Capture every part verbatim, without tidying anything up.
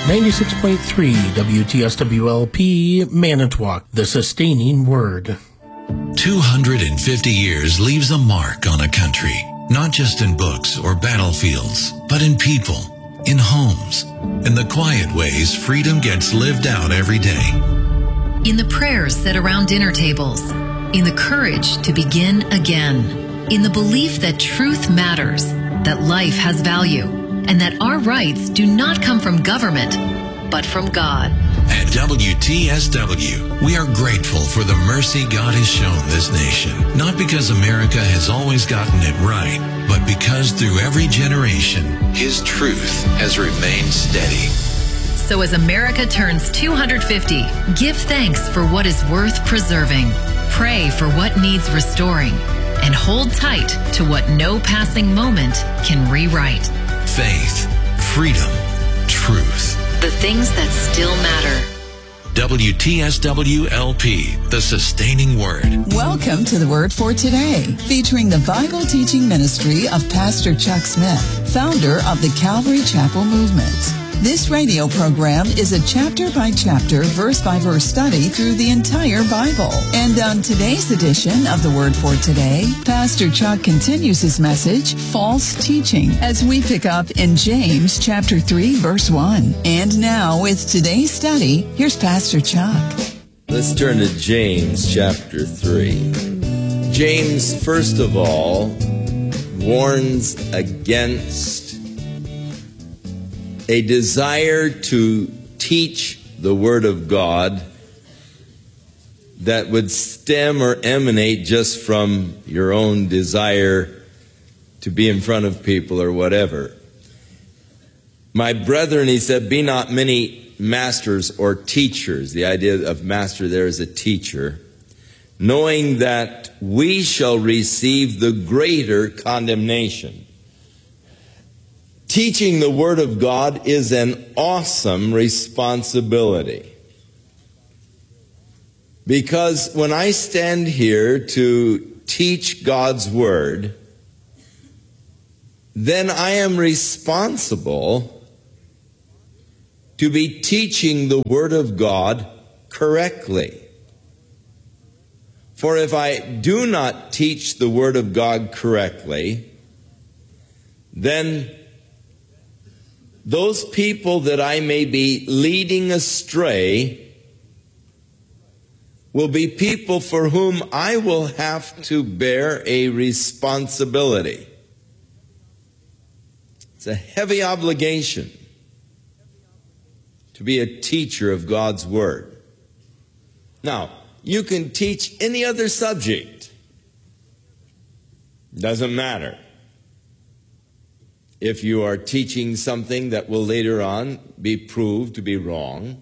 ninety-six point three W T S W L P, Manitowoc, the sustaining word. two hundred fifty years leaves a mark on a country, not just in books or battlefields, but in people, in homes, in the quiet ways freedom gets lived out every day. In the prayers said around dinner tables, in the courage to begin again, in the belief that truth matters, that life has value, and that our rights do not come from government, but from God. At W T S W, we are grateful for the mercy God has shown this nation, not because America has always gotten it right, but because through every generation, His truth has remained steady. So as America turns two hundred fifty, give thanks for what is worth preserving, pray for what needs restoring, and hold tight to what no passing moment can rewrite. Faith, freedom, truth. The things that still matter. W T S W L P, the sustaining word. Welcome to the Word for Today, featuring the Bible teaching ministry of Pastor Chuck Smith, founder of the Calvary Chapel Movement. This radio program is a chapter-by-chapter, verse-by-verse study through the entire Bible. And on today's edition of the Word for Today, Pastor Chuck continues his message, False Teaching, as we pick up in James chapter three, verse one. And now, with today's study, here's Pastor Chuck. Let's turn to James chapter three. James, first of all, warns against a desire to teach the Word of God that would stem or emanate just from your own desire to be in front of people or whatever. My brethren, he said, be not many masters or teachers. The idea of master there is a teacher. Knowing that we shall receive the greater condemnation. Teaching the Word of God is an awesome responsibility. Because when I stand here to teach God's Word, then I am responsible to be teaching the Word of God correctly. For if I do not teach the Word of God correctly, then those people that I may be leading astray will be people for whom I will have to bear a responsibility. It's a heavy obligation to be a teacher of God's Word. Now, you can teach any other subject. Doesn't matter. If you are teaching something that will later on be proved to be wrong.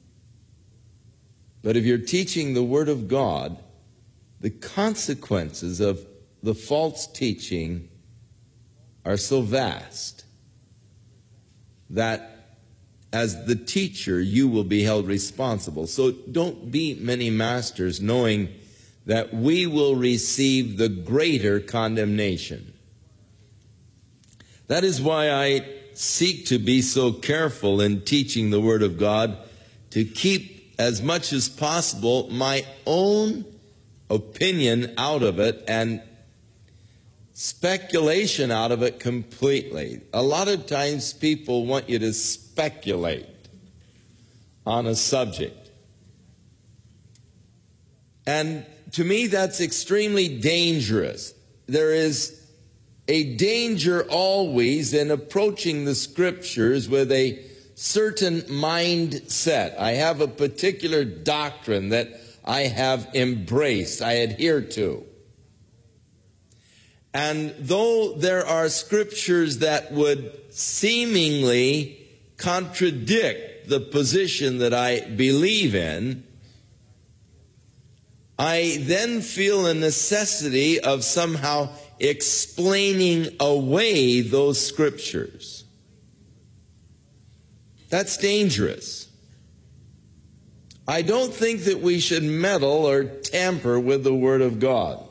But if you're teaching the Word of God, the consequences of the false teaching are so vast that as the teacher, you will be held responsible. So don't be many masters, knowing that we will receive the greater condemnation. That is why I seek to be so careful in teaching the Word of God, to keep as much as possible my own opinion out of it and speculation out of it completely. A lot of times people want you to speculate on a subject. And to me, that's extremely dangerous. There is a danger always in approaching the Scriptures with a certain mindset. I have a particular doctrine that I have embraced, I adhere to. And though there are Scriptures that would seemingly contradict the position that I believe in, I then feel a necessity of somehow explaining away those Scriptures. That's dangerous. I don't think that we should meddle or tamper with the Word of God.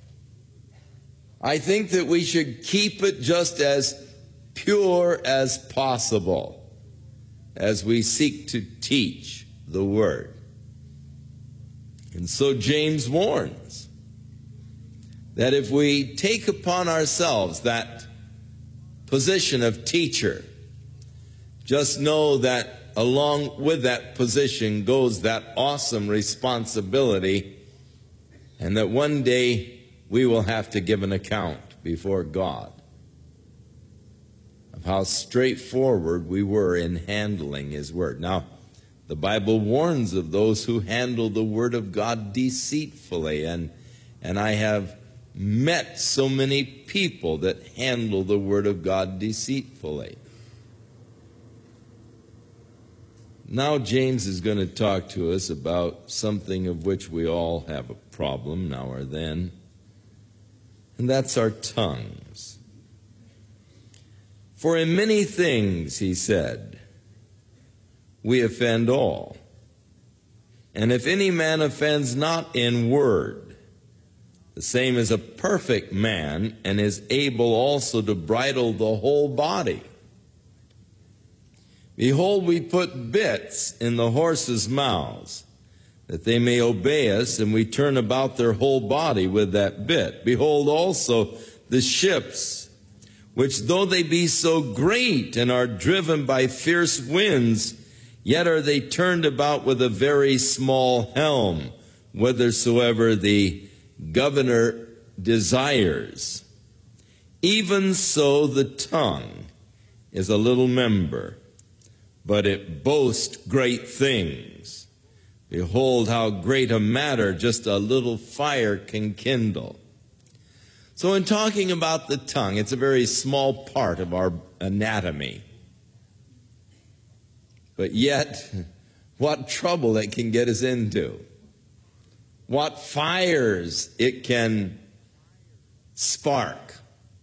I think that we should keep it just as pure as possible. as we seek to teach the Word. And so James warns that if we take upon ourselves that position of teacher, just know that along with that position goes that awesome responsibility, and that one day we will have to give an account before God of how straightforward we were in handling His Word. Now, the Bible warns of those who handle the Word of God deceitfully, and, and I have met so many people that handle the Word of God deceitfully. Now James is going to talk to us about something of which we all have a problem now or then, and that's our tongues. For in many things, he said, we offend all. And if any man offends not in word, the same is a perfect man, and is able also to bridle the whole body. Behold, we put bits in the horses' mouths, that they may obey us, and we turn about their whole body with that bit. Behold also the ships, which though they be so great and are driven by fierce winds, yet are they turned about with a very small helm, whithersoever the governor desires. Even so the tongue is a little member, but it boasts great things. Behold, how great a matter just a little fire can kindle. So in talking about the tongue, it's a very small part of our anatomy. But yet, what trouble it can get us into. What fires it can spark.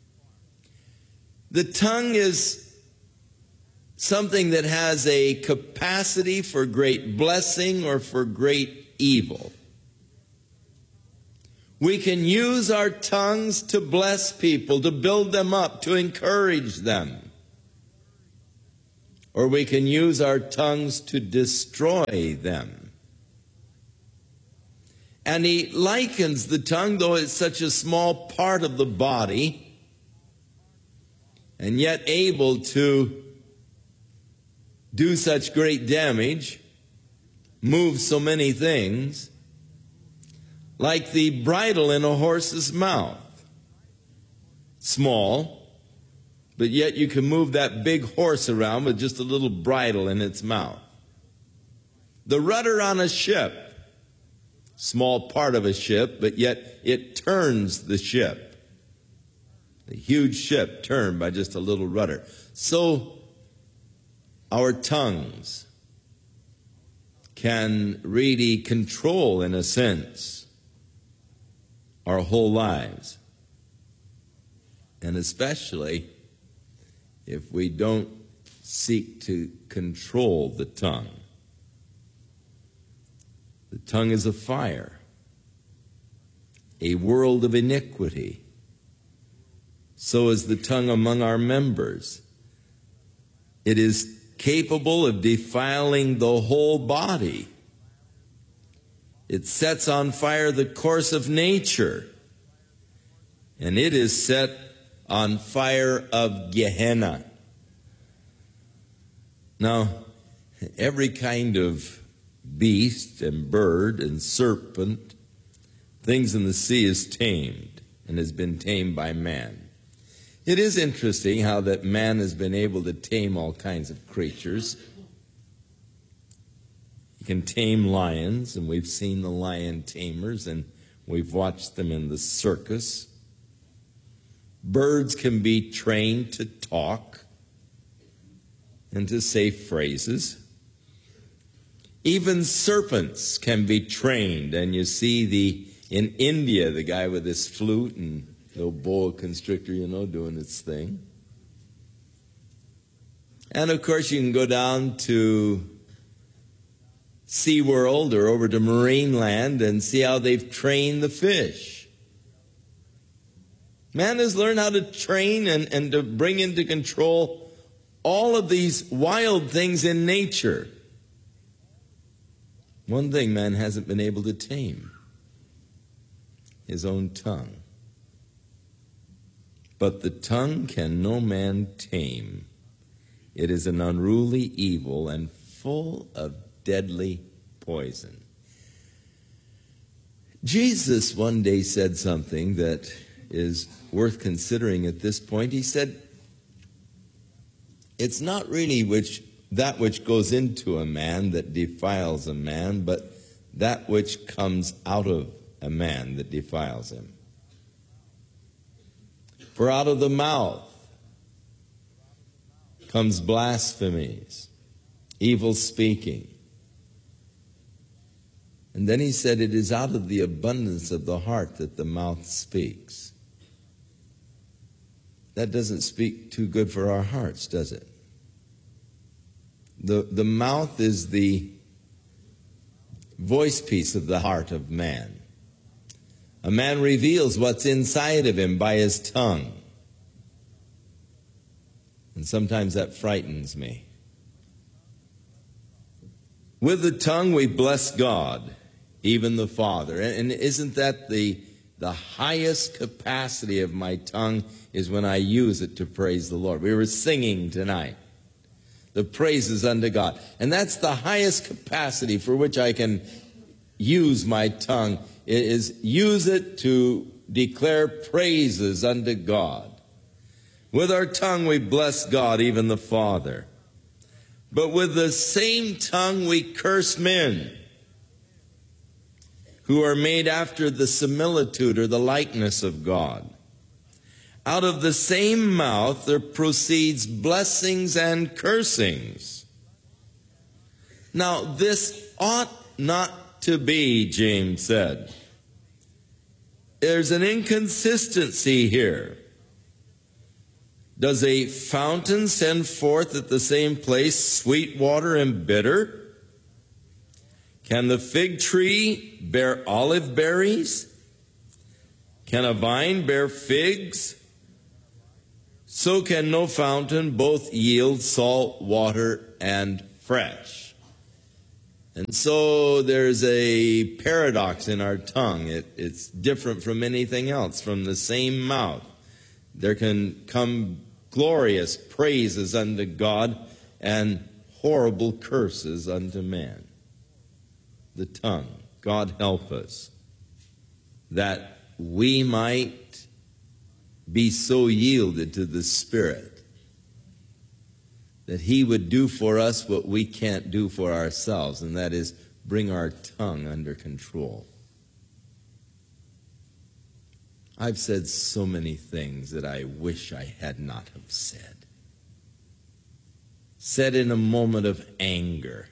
The tongue is something that has a capacity for great blessing or for great evil. We can use our tongues to bless people, to build them up, to encourage them. Or we can use our tongues to destroy them. And he likens the tongue, though it's such a small part of the body, and yet able to do such great damage, move so many things, like the bridle in a horse's mouth. Small, but yet you can move that big horse around with just a little bridle in its mouth. The rudder on a ship, small part of a ship, but yet it turns the ship. The huge ship turned by just a little rudder. So our tongues can really control, in a sense, our whole lives. And especially if we don't seek to control the tongue. The tongue is a fire, a world of iniquity. So is the tongue among our members. It is capable of defiling the whole body. It sets on fire the course of nature, and it is set on fire of Gehenna. Now, every kind of beast and bird and serpent, things in the sea, is tamed and has been tamed by man. It is interesting how that man has been able to tame all kinds of creatures. He can tame lions, and we've seen the lion tamers, and we've watched them in the circus. Birds can be trained to talk and to say phrases. Even serpents can be trained, and you see the in India, the guy with his flute and the boa constrictor, you know, doing its thing. And of course, you can go down to SeaWorld or over to Marineland and see how they've trained the fish. Man has learned how to train and, and to bring into control all of these wild things in nature. One thing man hasn't been able to tame: his own tongue. But the tongue can no man tame. It is an unruly evil and full of deadly poison. Jesus one day said something that is worth considering at this point. He said, it's not really which that which goes into a man that defiles a man, but that which comes out of a man that defiles him. For out of the mouth comes blasphemies, evil speaking. And then he said, it is out of the abundance of the heart that the mouth speaks. That doesn't speak too good for our hearts, does it? The, the mouth is the voice piece of the heart of man. A man reveals what's inside of him by his tongue. And sometimes that frightens me. With the tongue we bless God, even the Father. And isn't that the, the highest capacity of my tongue, is when I use it to praise the Lord. We were singing tonight, the praises unto God. And that's the highest capacity for which I can use my tongue, is use it to declare praises unto God. With our tongue we bless God, even the Father. But with the same tongue we curse men who are made after the similitude or the likeness of God. Out of the same mouth there proceeds blessings and cursings. Now this ought not to be, James said. There's an inconsistency here. Does a fountain send forth at the same place sweet water and bitter? Can the fig tree bear olive berries? Can a vine bear figs? So can no fountain both yield salt water and fresh. And so there's a paradox in our tongue. It, it's different from anything else. From the same mouth there can come glorious praises unto God and horrible curses unto man. The tongue. God help us that we might be so yielded to the Spirit that He would do for us what we can't do for ourselves, and that is bring our tongue under control. I've said so many things that I wish I had not have said. Said in a moment of anger.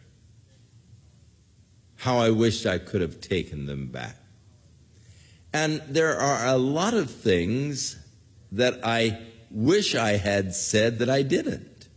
How I wished I could have taken them back. And there are a lot of things that I wish I had said that I didn't.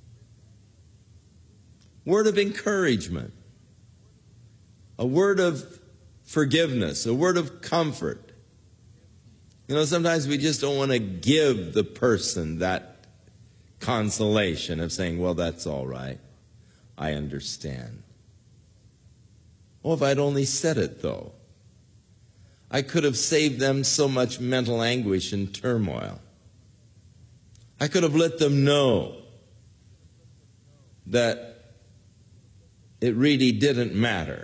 Word of encouragement. A word of forgiveness. A word of comfort. You know, sometimes we just don't want to give the person that consolation of saying, well, that's all right. I understand. Oh, if I'd only said it, though. I could have saved them so much mental anguish and turmoil. I could have let them know that it really didn't matter.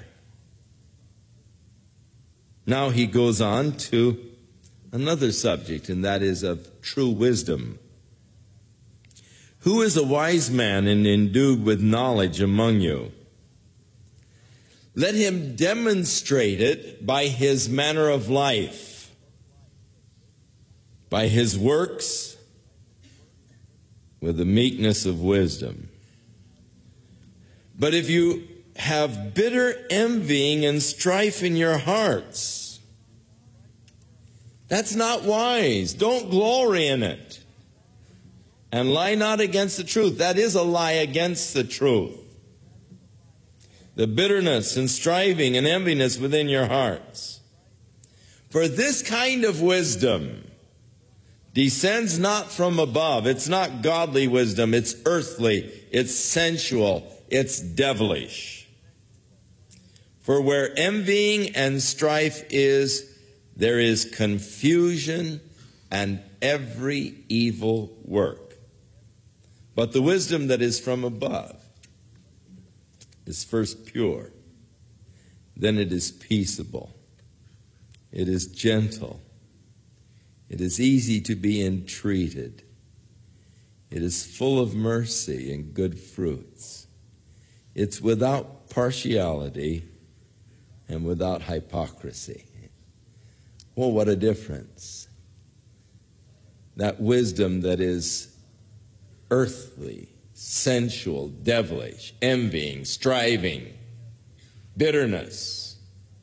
Now he goes on to another subject, and that is of true wisdom. Who is a wise man and endued with knowledge among you? Let him demonstrate it by his manner of life, by his works, with the meekness of wisdom. But if you have bitter envying and strife in your hearts, that's not wise. Don't glory in it. And lie not against the truth. That is a lie against the truth. The bitterness and striving and enviness within your hearts. For this kind of wisdom descends not from above. It's not godly wisdom. It's earthly. It's sensual. It's devilish. For where envying and strife is, there is confusion and every evil work. But the wisdom that is from above is first pure, then it is peaceable, it is gentle, it is easy to be entreated, it is full of mercy and good fruits, it's without partiality and without hypocrisy. Well, what a difference. That wisdom that is earthly, sensual, devilish, envying, striving, bitterness.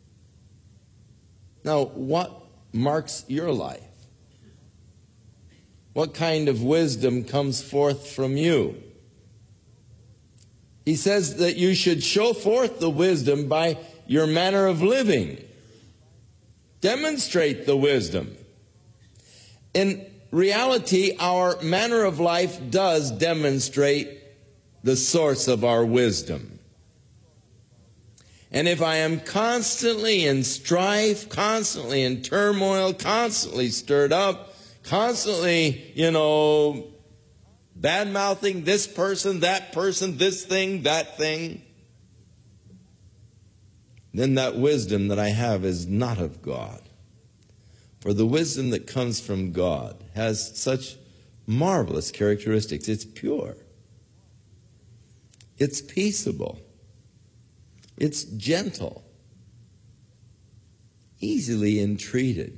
Now, what marks your life? What kind of wisdom comes forth from you? He says that you should show forth the wisdom by your manner of living. Demonstrate the wisdom. In reality, our manner of life does demonstrate the source of our wisdom. And if I am constantly in strife, constantly in turmoil, constantly stirred up, constantly, you know, bad-mouthing this person, that person, this thing, that thing, then that wisdom that I have is not of God. For the wisdom that comes from God has such marvelous characteristics. It's pure. It's peaceable. It's gentle. Easily entreated.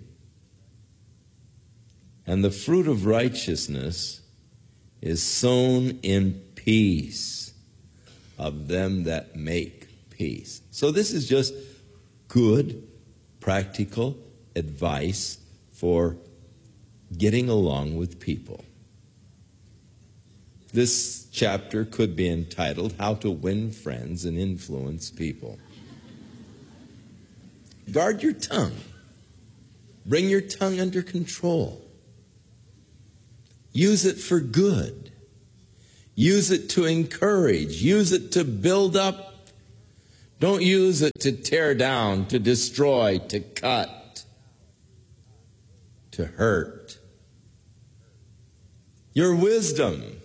And the fruit of righteousness is sown in peace of them that make peace. So this is just good, practical advice for getting along with people. This chapter could be entitled, How to Win Friends and Influence People. Guard your tongue. Bring your tongue under control. Use it for good. Use it to encourage. Use it to build up. Don't use it to tear down, to destroy, to cut, to hurt. Your wisdom,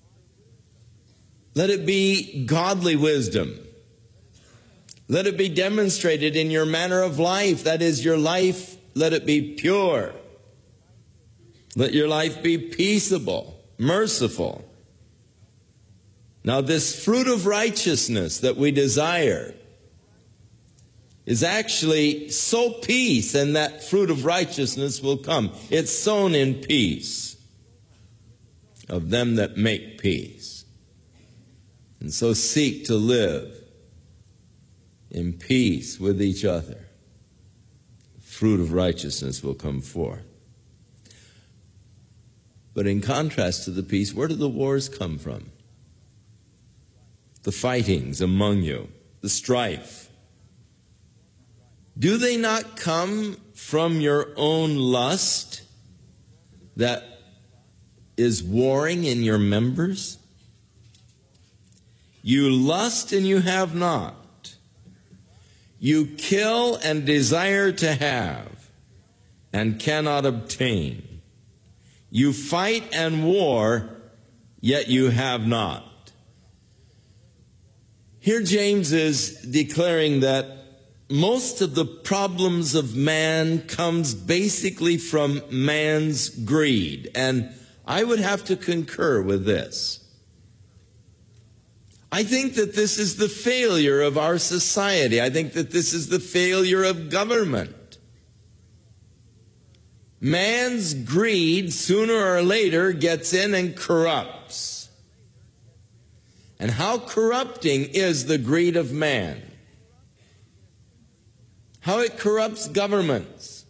let it be godly wisdom. Let it be demonstrated in your manner of life. That is, your life, let it be pure. Let your life be peaceable, merciful. Now, this fruit of righteousness that we desire is actually sow peace, and that fruit of righteousness will come. It's sown in peace of them that make peace. And so seek to live in peace with each other. The fruit of righteousness will come forth. But in contrast to the peace, where do the wars come from? The fightings among you, the strife. Do they not come from your own lust that is warring in your members? You lust and you have not. You kill and desire to have and cannot obtain. You fight and war, yet you have not. Here James is declaring that most of the problems of man comes basically from man's greed. And I would have to concur with this. I think that this is the failure of our society. I think that this is the failure of government. Man's greed, sooner or later, gets in and corrupts. And how corrupting is the greed of man? How it corrupts governments.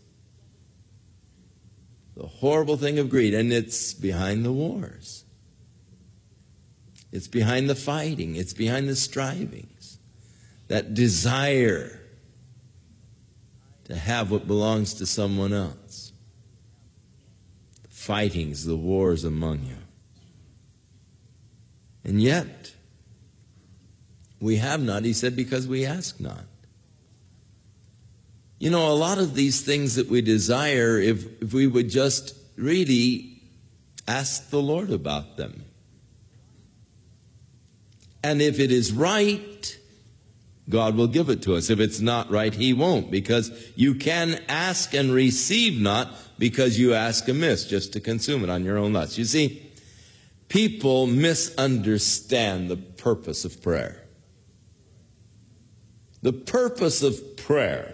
The horrible thing of greed. And it's behind the wars. It's behind the fighting. It's behind the strivings. That desire to have what belongs to someone else. fightings, the wars among you. And yet, we have not, he said, because we ask not. You know, a lot of these things that we desire, if, if we would just really ask the Lord about them. And if it is right, God will give it to us. If it's not right, He won't, because you can ask and receive not because you ask amiss, just to consume it on your own lust. You see, people misunderstand the purpose of prayer. The purpose of prayer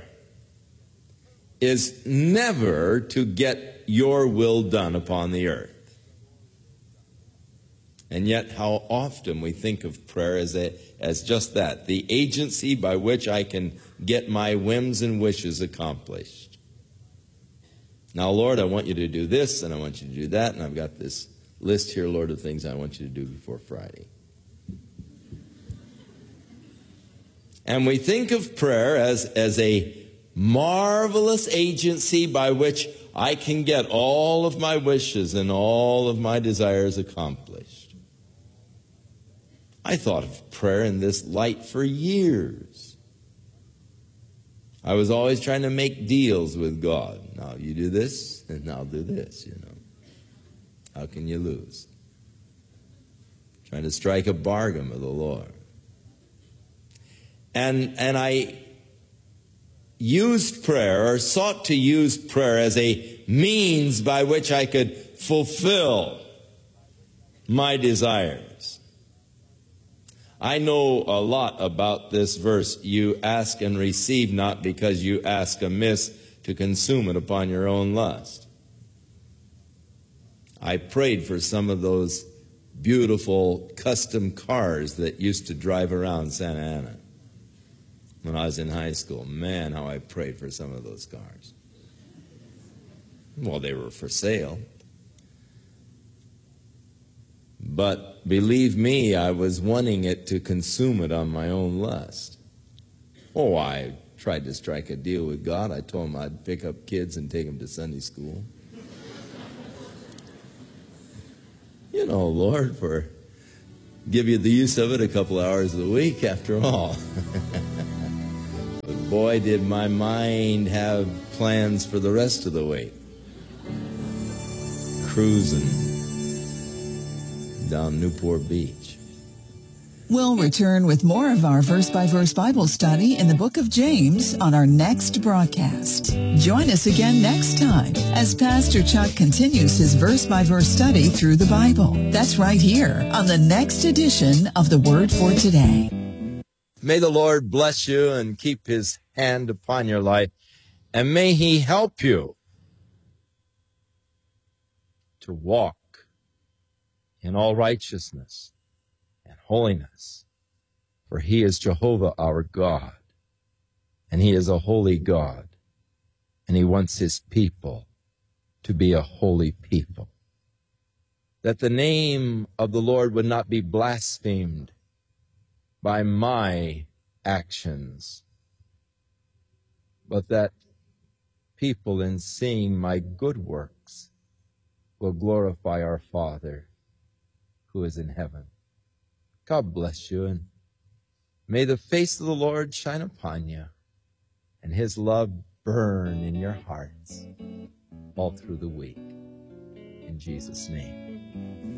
is never to get your will done upon the earth. And yet how often we think of prayer as, a, as just that, the agency by which I can get my whims and wishes accomplished. Now, Lord, I want you to do this, and I want you to do that, and I've got this list here, Lord, of things I want you to do before Friday. And we think of prayer as, as a marvelous agency by which I can get all of my wishes and all of my desires accomplished. I thought of prayer in this light for years. I was always trying to make deals with God. Now you do this, and I'll do this, you know. How can you lose? Trying to strike a bargain with the Lord. And, and I used prayer, or sought to use prayer as a means by which I could fulfill my desires. I know a lot about this verse. You ask and receive not because you ask amiss to consume it upon your own lust. I prayed for some of those beautiful custom cars that used to drive around Santa Ana when I was in high school. Man, how I prayed for some of those cars. Well, they were for sale. But believe me, I was wanting it to consume it on my own lust. Oh, I tried to strike a deal with God. I told him I'd pick up kids and take them to Sunday school. You know, Lord, for give you the use of it a couple hours a week after all. But boy, did my mind have plans for the rest of the week. Cruising down Newport Beach. We'll return with more of our verse-by-verse Bible study in the book of James on our next broadcast. Join us again next time as Pastor Chuck continues his verse-by-verse study through the Bible. That's right here on the next edition of The Word for Today. May the Lord bless you and keep His hand upon your life, and may He help you to walk in all righteousness and holiness. For He is Jehovah our God, and He is a holy God, and He wants His people to be a holy people. That the name of the Lord would not be blasphemed by my actions, but that people, in seeing my good works, will glorify our Father who is in heaven. God bless you, and may the face of the Lord shine upon you, and His love burn in your hearts all through the week. In Jesus' name.